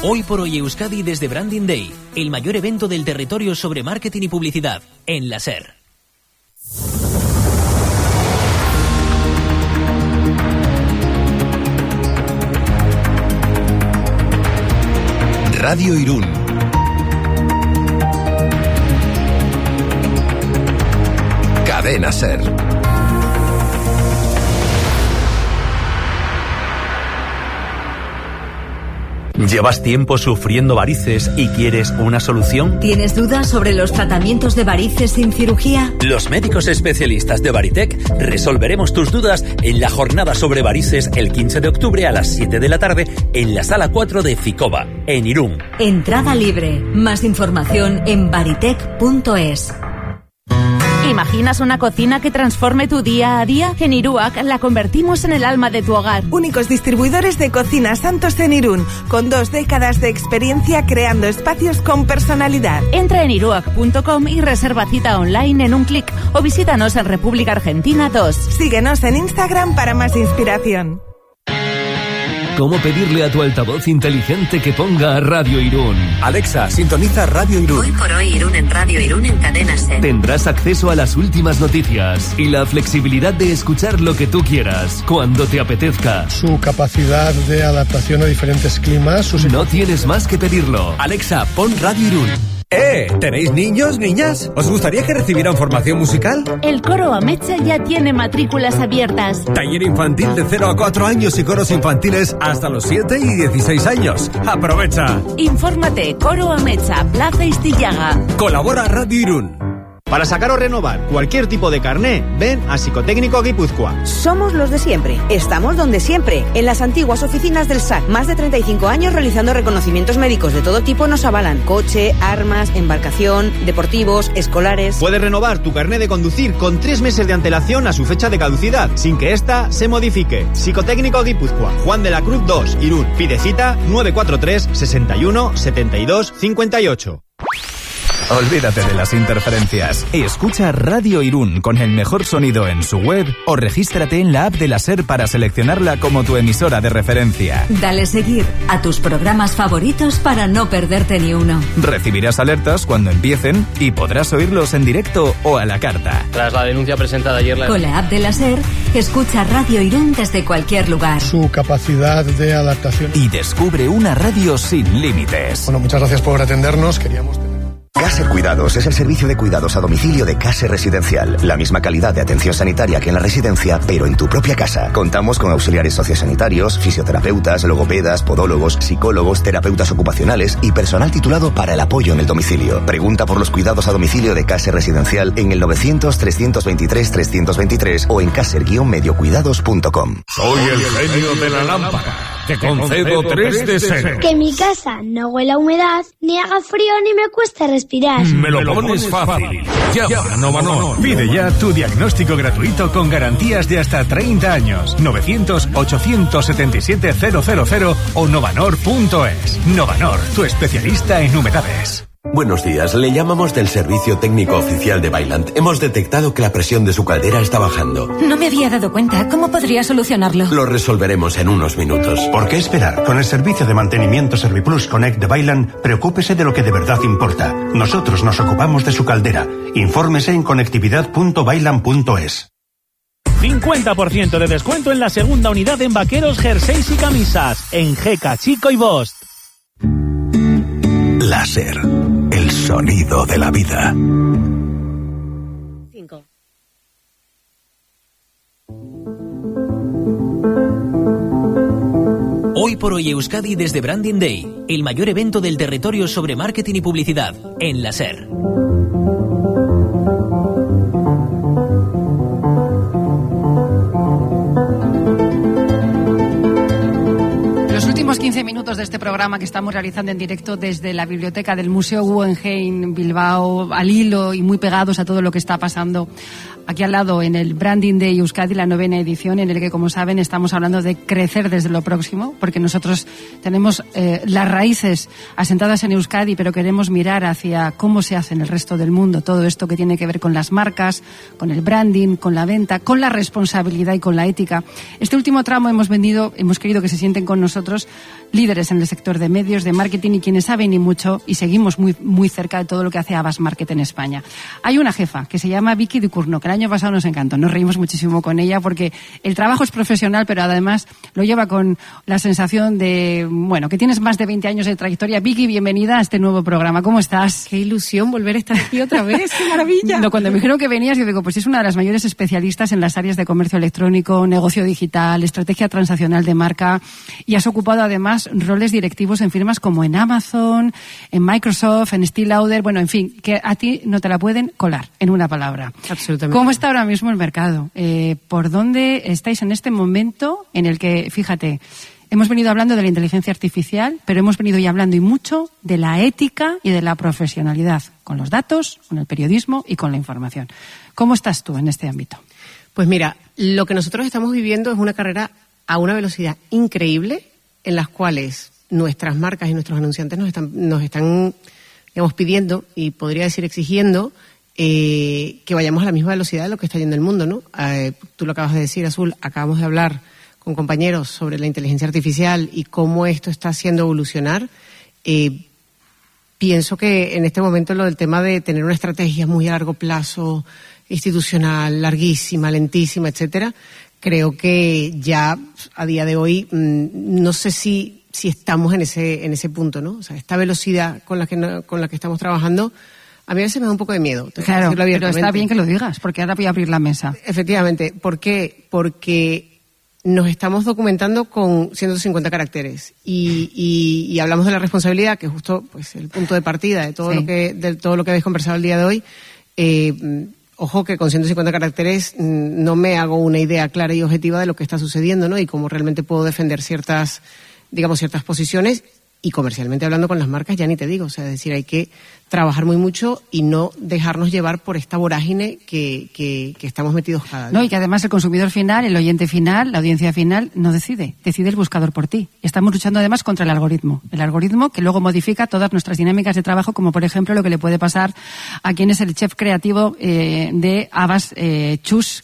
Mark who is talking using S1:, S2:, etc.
S1: Hoy por hoy Euskadi desde Branding Day, el mayor evento del territorio sobre marketing y publicidad, en la SER.
S2: Radio Irún. Cadena SER.
S3: ¿Llevas tiempo sufriendo varices y quieres una solución?
S4: ¿Tienes dudas sobre los tratamientos de varices sin cirugía?
S3: Los médicos especialistas de Varitec resolveremos tus dudas en la jornada sobre varices el 15 de octubre a las 7 de la tarde en la sala 4 de Ficoba, en Irún.
S4: Entrada libre. Más información en varitec.es.
S5: ¿Imaginas una cocina que transforme tu día a día? En Iruak la convertimos en el alma de tu hogar.
S6: Únicos distribuidores de cocinas Santos en Irún, con 2 décadas de experiencia creando espacios con personalidad.
S5: Entra en iruak.com y reserva cita online en un clic o visítanos en República Argentina 2.
S6: Síguenos en Instagram para más inspiración.
S7: ¿Cómo pedirle a tu altavoz inteligente que ponga Radio Irún?
S2: Alexa, sintoniza Radio Irún.
S4: Hoy por hoy Irún en Radio Irún en Cadena SER.
S7: Tendrás acceso a las últimas noticias y la flexibilidad de escuchar lo que tú quieras, cuando te apetezca.
S8: Su capacidad de adaptación a diferentes climas.
S7: No tienes más que pedirlo.
S2: Alexa, pon Radio Irún. ¿Tenéis niños, niñas? ¿Os gustaría que recibieran formación musical?
S5: El coro Amecha ya tiene matrículas abiertas.
S2: Taller infantil de 0 a 4 años y coros infantiles hasta los 7 y 16 años. ¡Aprovecha!
S5: Infórmate, Coro Amecha, Plaza Istillaga.
S2: Colabora Radio Irún.
S9: Para sacar o renovar cualquier tipo de carné, ven a Psicotécnico Guipúzcoa.
S10: Somos los de siempre. Estamos donde siempre. En las antiguas oficinas del SAC. Más de 35 años realizando reconocimientos médicos de todo tipo nos avalan. Coche, armas, embarcación, deportivos, escolares.
S9: Puedes renovar tu carné de conducir con 3 meses de antelación a su fecha de caducidad, sin que ésta se modifique. Psicotécnico Guipúzcoa. Juan de la Cruz 2, Irún. Pide cita 943 61 72 58.
S11: Olvídate de las interferencias y escucha Radio Irún con el mejor sonido en su web o regístrate en la app de la SER para seleccionarla como tu emisora de referencia.
S4: Dale seguir a tus programas favoritos para no perderte ni uno.
S11: Recibirás alertas cuando empiecen y podrás oírlos en directo o a la carta.
S12: Tras la denuncia presentada ayer...
S4: Con la app de la SER, escucha Radio Irún desde cualquier lugar.
S8: Su capacidad de adaptación.
S11: Y descubre una radio sin límites.
S8: Bueno, muchas gracias por atendernos.
S13: Caser Cuidados es el servicio de cuidados a domicilio de Caser Residencial. La misma calidad de atención sanitaria que en la residencia, pero en tu propia casa. Contamos con auxiliares sociosanitarios, fisioterapeutas, logopedas, podólogos, psicólogos, terapeutas ocupacionales y personal titulado para el apoyo en el domicilio. Pregunta por los cuidados a domicilio de Caser Residencial en el 900-323-323 o en caser-mediocuidados.com.
S14: Soy el genio de la lámpara. Te concedo 3 deseos.
S15: Que mi casa no huela a humedad, ni haga frío, ni me cueste respirar.
S14: Me lo pones fácil. Llama a Novanor.
S16: Pide ya tu diagnóstico gratuito con garantías de hasta 30 años. 900-877-000 o novanor.es. Novanor, tu especialista en humedades.
S17: Buenos días, le llamamos del servicio técnico oficial de Vaillant. Hemos detectado que la presión de su caldera está bajando.
S18: No me había dado cuenta. ¿Cómo podría solucionarlo?
S17: Lo resolveremos en unos minutos.
S19: ¿Por qué esperar? Con el servicio de mantenimiento Serviplus Connect de Vaillant, preocúpese de lo que de verdad importa. Nosotros nos ocupamos de su caldera. Infórmese en conectividad.vaillant.es.
S20: 50% de descuento en la segunda unidad en vaqueros, jerseys y camisas en Geca, Chico y Bost.
S2: Láser, el sonido de la vida.
S4: 5.
S1: Hoy por hoy Euskadi desde Branding Day, el mayor evento del territorio sobre marketing y publicidad, en la SER.
S5: Los últimos 15 minutos de este programa que estamos realizando en directo desde la biblioteca del Museo Guggenheim Bilbao, al hilo y muy pegados a todo lo que está pasando aquí al lado en el Branding Day Euskadi, la 9ª edición, en el que, como saben, estamos hablando de crecer desde lo próximo, porque nosotros tenemos las raíces asentadas en Euskadi, pero queremos mirar hacia cómo se hace en el resto del mundo todo esto que tiene que ver con las marcas, con el branding, con la venta, con la responsabilidad y con la ética. Este último tramo hemos querido que se sienten con nosotros somos líderes en el sector de medios, de marketing y quienes saben y mucho y seguimos muy, muy cerca de todo lo que hace Abbas Market en España. Hay una jefa que se llama Vicky Ducournau, que el año pasado nos encantó, nos reímos muchísimo con ella porque el trabajo es profesional, pero además lo lleva con la sensación de, bueno, que tienes más de 20 años de trayectoria. Vicky, bienvenida a este nuevo programa. ¿Cómo estás?
S12: Qué ilusión volver a estar aquí otra vez, qué maravilla.
S5: No, cuando me dijeron que venías, yo digo, pues es una de las mayores especialistas en las áreas de comercio electrónico, negocio digital, estrategia transaccional de marca y has ocupado además roles directivos en firmas como en Amazon, en Microsoft, en Steel Lauder, bueno, en fin, que a ti no te la pueden colar, en una palabra.
S12: Absolutamente.
S5: ¿Cómo está ahora mismo el mercado? ¿Por dónde estáis en este momento en el que, fíjate, hemos venido hablando de la inteligencia artificial, pero hemos venido ya hablando y mucho de la ética y de la profesionalidad, con los datos, con el periodismo y con la información? ¿Cómo estás tú en este ámbito?
S12: Pues mira, lo que nosotros estamos viviendo es una carrera a una velocidad increíble, en las cuales nuestras marcas y nuestros anunciantes nos están digamos, pidiendo y podría decir exigiendo que vayamos a la misma velocidad de lo que está yendo el mundo, ¿no? Tú lo acabas de decir, Azul, acabamos de hablar con compañeros sobre la inteligencia artificial y cómo esto está haciendo evolucionar. Pienso que en este momento lo del tema de tener una estrategia muy a largo plazo, institucional, larguísima, lentísima, etcétera, creo que ya a día de hoy no sé si estamos en ese punto, ¿no? O sea, esta velocidad con la que estamos trabajando, a mí a veces me da un poco de miedo.
S5: Claro, pero está bien que lo digas, porque ahora voy a abrir la mesa.
S12: Efectivamente. ¿Por qué? Porque nos estamos documentando con 150 caracteres y hablamos de la responsabilidad, que es justo pues el punto de partida de todo lo que habéis conversado el día de hoy. Ojo que con 150 caracteres no me hago una idea clara y objetiva de lo que está sucediendo, ¿no? Y cómo realmente puedo defender ciertas posiciones, y comercialmente hablando con las marcas ya ni te digo. O sea, es decir, hay que trabajar muy mucho y no dejarnos llevar por esta vorágine que estamos metidos cada día.
S5: No, y que además el consumidor final, el oyente final, la audiencia final no decide el buscador por ti. Estamos luchando además contra el algoritmo que luego modifica todas nuestras dinámicas de trabajo, como por ejemplo lo que le puede pasar a quien es el chef creativo de Abbas, Chus,